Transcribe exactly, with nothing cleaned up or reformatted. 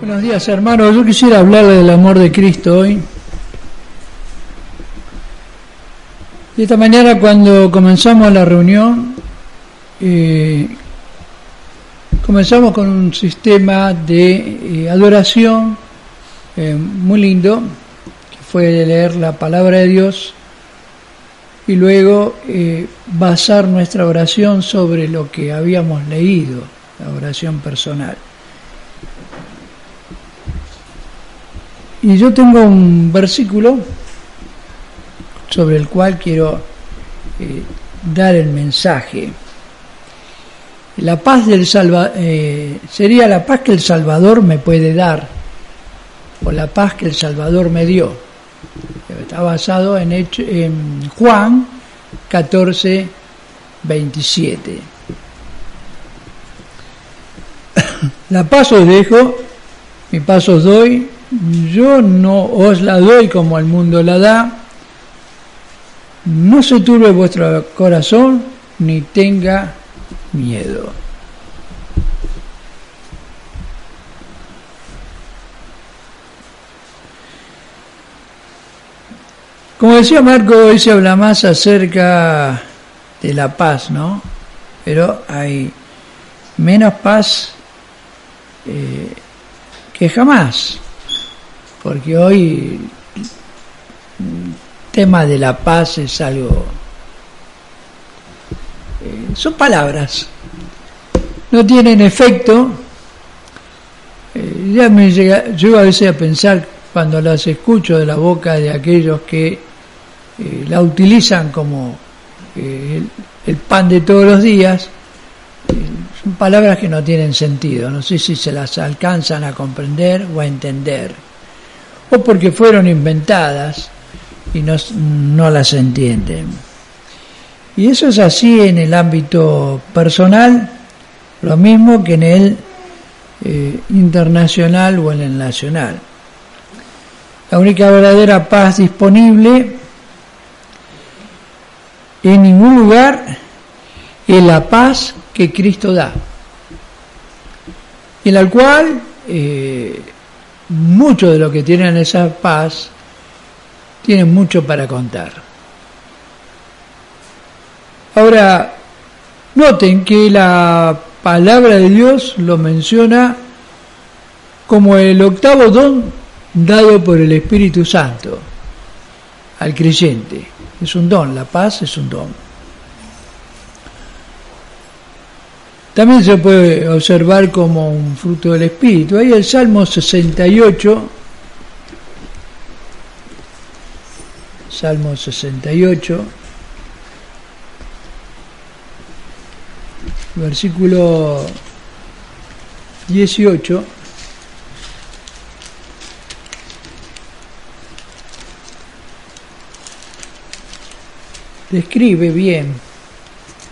Buenos días, hermanos. Yo quisiera hablarle del amor de Cristo hoy. Y esta mañana, cuando comenzamos la reunión, eh, comenzamos con un sistema de eh, adoración eh, muy lindo, que fue leer la palabra de Dios y luego eh, basar nuestra oración sobre lo que habíamos leído, la oración personal. Y yo tengo un versículo sobre el cual quiero eh, dar el mensaje. La paz del Salva, eh, sería la paz que el Salvador me puede dar, o la paz que el Salvador me dio. Está basado en, hecho, en Juan catorce, veintisiete. La paz os dejo, mi paz os doy. Yo no os la doy como el mundo la da. No se turbe vuestro corazón, ni tenga miedo. Como decía Marco, hoy se habla más acerca de la paz, ¿no? Pero hay menos paz eh, que jamás. Porque hoy el tema de la paz es algo... Eh, son palabras. No tienen efecto. Eh, ya me llega, yo a veces a pensar, cuando las escucho de la boca de aquellos que eh, la utilizan como eh, el, el pan de todos los días, eh, son palabras que no tienen sentido. No sé si se las alcanzan a comprender o a entender, o porque fueron inventadas y no, no las entienden. Y eso es así en el ámbito personal, lo mismo que en el eh, internacional o en el nacional. La única verdadera paz disponible en ningún lugar es la paz que Cristo da, en la cual eh, mucho de lo que tienen esa paz tienen mucho para contar. Ahora, noten que la palabra de Dios lo menciona como el octavo don dado por el Espíritu Santo al creyente. Es un don, la paz es un don. También se puede observar como un fruto del Espíritu. Ahí el Salmo sesenta y ocho, Salmo sesenta y ocho, versículo dieciocho, describe bien